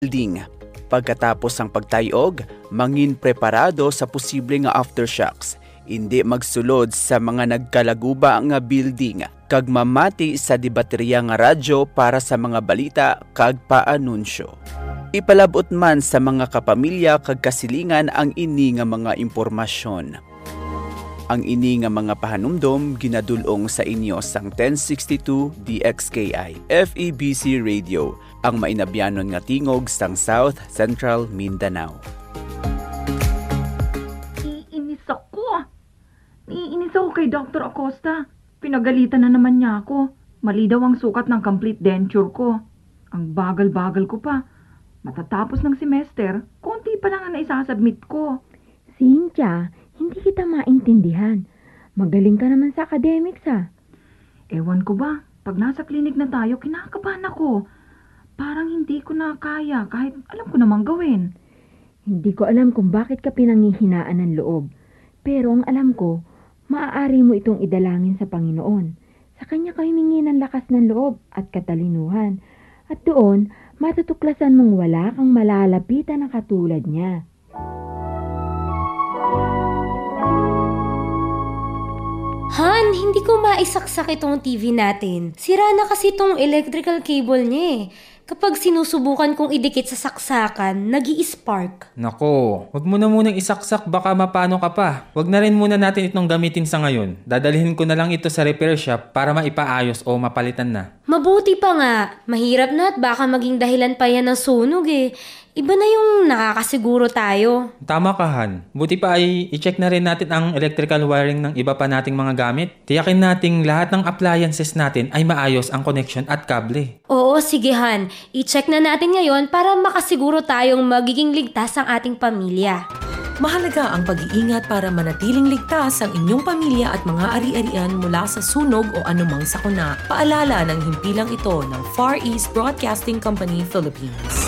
building. Pagkatapos ang pagtayog, mangin preparado sa posibleng aftershocks. Hindi magsulod sa mga nagkalaguba nga building, kag mamati sa debaterya nga radyo para sa mga balita kag paanunsyo. Ipalabot man sa mga kapamilya kag kasilingan ang ini nga mga impormasyon. Ang ini nga mga pahanumdom ginadulong sa inyo sang 1062 DXKI FEBC Radio, ang mainabyanon nga tingog sang South Central Mindanao. Iinis ako kay Dr. Acosta. Pinagalitan na naman niya ako. Mali daw ang sukat ng complete denture ko. Ang bagal-bagal ko pa. Matatapos ng semester, konti pa lang ang naisasubmit ko. Cynthia, hindi kita maintindihan. Magaling ka naman sa academics Ewan ko ba, pag nasa klinik na tayo, kinakabahan ako. Parang hindi ko na kaya kahit alam ko namang gawin. Hindi ko alam kung bakit ka pinanghihinaan ng loob. Pero ang alam ko, maaari mo itong idalangin sa Panginoon. Sa Kanya ka humingi ng lakas ng loob at katalinuhan. At doon, matutuklasan mong wala kang malalapitan na katulad niya. Han, hindi ko maisaksak itong TV natin. Sira na kasi itong electrical cable niya Kapag sinusubukan kong idikit sa saksakan, nag-i-spark. Nako, wag mo na munang isaksak, baka mapano ka pa. Wag na rin muna natin itong gamitin sa ngayon. Dadalhin ko na lang ito sa repair shop para maipaayos o mapalitan na. Mabuti pa nga. Mahirap na at baka maging dahilan pa yan ng sunog Iba na yung nakakasiguro tayo. Tama ka, Han. Buti pa ay i-check na rin natin ang electrical wiring ng iba pa nating mga gamit. Tiyakin nating lahat ng appliances natin ay maayos ang connection at kable. Oo, sige Han. I-check na natin ngayon para makasiguro tayong magiging ligtas ang ating pamilya. Mahalaga ang pag-iingat para manatiling ligtas ang inyong pamilya at mga ari-arian mula sa sunog o anumang sakuna. Paalala ng himpilang ito ng Far East Broadcasting Company, Philippines.